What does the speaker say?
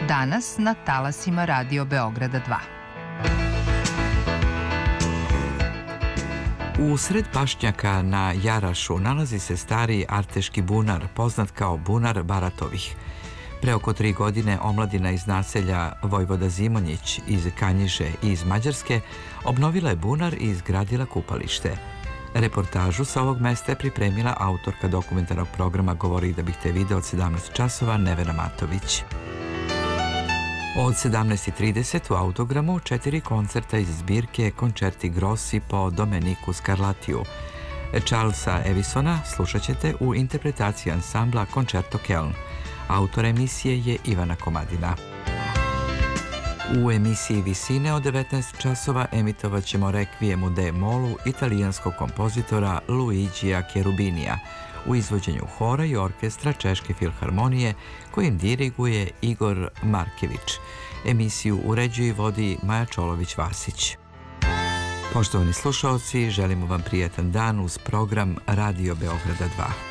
danas na talasima Radio Beograda 2. U sred pašnjaka na Jarašu nalazi se stari arteški bunar, poznat kao bunar Baratovih. Pre oko 3 godine omladina iz naselja Vojvoda Zimonjić iz Kanjiže i iz Mađarske obnovila je bunar i izgradila kupalište. Reportažu sa ovog mesta je pripremila autorka dokumentarnog programa Govori da bih te video od 17 časova Nevena Matović. Od 17:30 u Autogramu 4 koncerta iz zbirke Concerti Grossi po Domeniku Scarlattiju. Charlesa Evisona slušat ćete u interpretaciji ansambla Concerto Keln. Autor emisije je Ivana Komadina. U emisiji Visine od 19 časova emitovat ćemo Requiem u D-molu italijanskog kompozitora Luigija Cherubinija u izvođenju hora i orkestra Češke filharmonije kojim diriguje Igor Markević. Emisiju uređuje i vodi Maja Čolović-Vasić. Poštovani slušaoci, želimo vam prijatan dan uz program Radio Beograda 2.